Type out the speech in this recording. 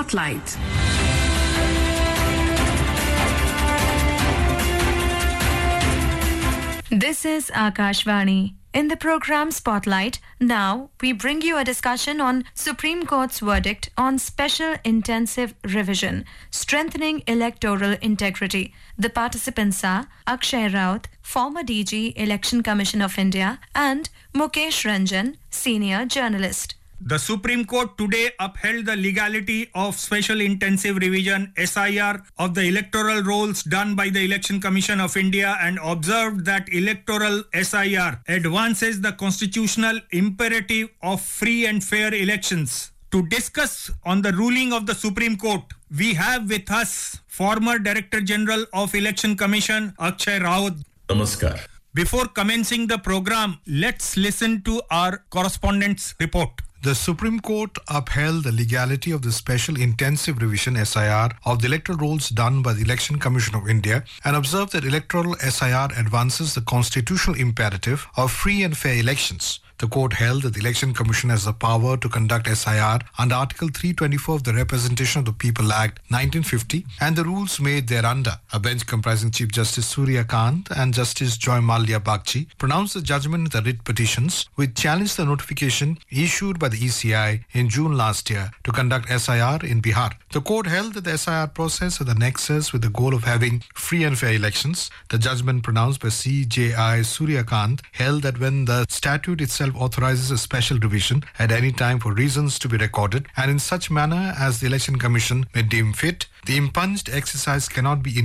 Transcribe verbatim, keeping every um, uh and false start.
Spotlight. This is Akashvani. In the program Spotlight, now we bring you a discussion on Supreme Court's verdict on Special Intensive Revision, Strengthening Electoral Integrity. The participants are Akshay Raut, former D G, Election Commission of India, and Mukesh Ranjan, senior journalist. The Supreme Court today upheld the legality of Special Intensive Revision S I R of the electoral rolls done by the Election Commission of India and observed that electoral S I R advances the constitutional imperative of free and fair elections. To discuss on the ruling of the Supreme Court, we have with us former Director General of Election Commission Akshay Raut. Namaskar. Before commencing the program, let's listen to our correspondent's report. The Supreme Court upheld the legality of the Special Intensive Revision S I R of the electoral rolls done by the Election Commission of India and observed that electoral S I R advances the constitutional imperative of free and fair elections. The court held that the Election Commission has the power to conduct S I R under Article three twenty-four of the Representation of the People Act nineteen fifty and the rules made thereunder. A bench comprising Chief Justice Surya Kant and Justice Joy Malia Bagchi pronounced the judgment in the writ petitions which challenged the notification issued by the E C I in June last year to conduct S I R in Bihar. The court held that the S I R process had the nexus with the goal of having free and fair elections. The judgment pronounced by C J I Surya Kant held that when the statute itself authorizes a special revision at any time for reasons to be recorded and in such manner as the Election Commission may deem fit, the impunged exercise cannot be